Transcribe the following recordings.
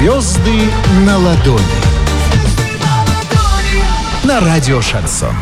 Звезды на ладони. На радио «Шансон».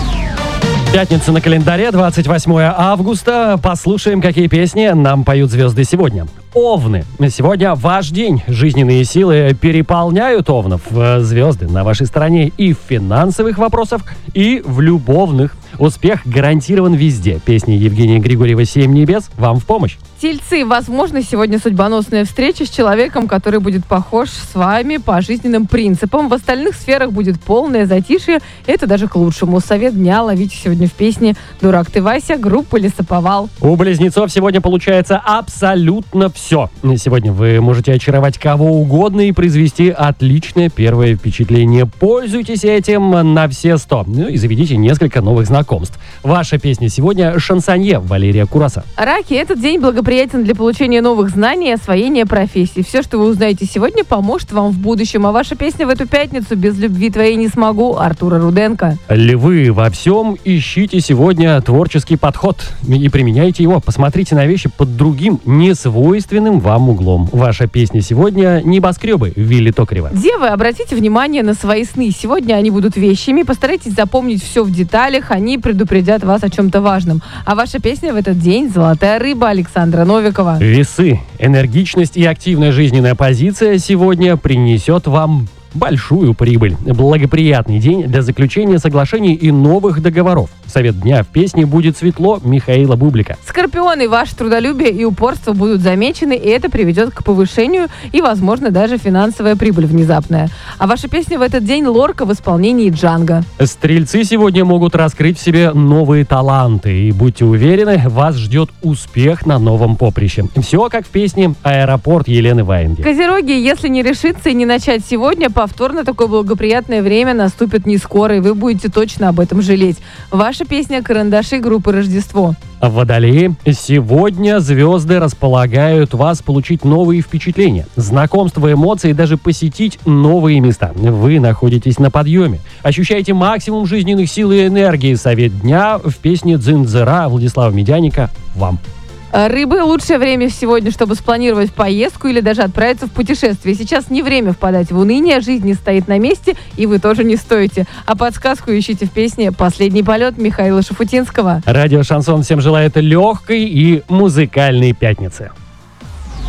Пятница на календаре, 28 августа. Послушаем, какие песни нам поют звезды сегодня. Овны. Сегодня ваш день. Жизненные силы переполняют овнов. Звезды на вашей стороне и в финансовых вопросах, и в любовных. Успех гарантирован везде. Песни Евгения Григорьева «Семь небес» вам в помощь. Тельцы, возможно, сегодня судьбоносная встреча с человеком, который будет похож с вами по жизненным принципам. В остальных сферах будет полное затишье. Это даже к лучшему. Совет дня ловите сегодня в песне «Дурак ты, Вася» группы «Лесоповал». У близнецов сегодня получается абсолютно все. Сегодня вы можете очаровать кого угодно и произвести отличное первое впечатление. Пользуйтесь этим на все 100. Ну и заведите несколько новых знакомств. Ваша песня сегодня «Шансонье» Валерия Кураса. Раки, этот день благоприятен для получения новых знаний и освоения профессии. Все, что вы узнаете сегодня, поможет вам в будущем. А ваша песня в эту пятницу «Без любви твоей не смогу» Артура Руденко. Львы, во всем ищите сегодня творческий подход и применяйте его. Посмотрите на вещи под другим, несвойственным вам углом. Ваша песня сегодня «Небоскребы» Вилли Токарева. Девы, обратите внимание на свои сны. Сегодня они будут вещими. Постарайтесь запомнить все в деталях. Они предупредят вас о чем-то важном. А ваша песня в этот день «Золотая рыба» Александра Новикова. Весы. Энергичность и активная жизненная позиция сегодня принесет вам большую прибыль. Благоприятный день для заключения соглашений и новых договоров. Совет дня в песне «Будет светло» Михаила Бублика. Скорпионы, ваше трудолюбие и упорство будут замечены, и это приведет к повышению и, возможно, даже финансовая прибыль внезапная. А ваша песня в этот день Лорка в исполнении Джанго. Стрельцы сегодня могут раскрыть в себе новые таланты. И будьте уверены, вас ждет успех на новом поприще. Все как в песне «Аэропорт» Елены Ваенги. Козероги, если не решиться и не начать сегодня, повторно такое благоприятное время наступит не скоро, и вы будете точно об этом жалеть. Ваша песня «Карандаши» группы «Рождество». Водолеи, сегодня звезды располагают вас получить новые впечатления, знакомства, эмоции, даже посетить новые места. Вы находитесь на подъеме. Ощущаете максимум жизненных сил и энергии. Совет дня в песне «Дзынdzыра» Владислава Медяника вам. Рыбы, лучшее время сегодня, чтобы спланировать поездку или даже отправиться в путешествие. Сейчас не время впадать в уныние, жизнь не стоит на месте, и вы тоже не стоите. А подсказку ищите в песне «Последний полет» Михаила Шафутинского. Радио «Шансон» всем желает легкой и музыкальной пятницы.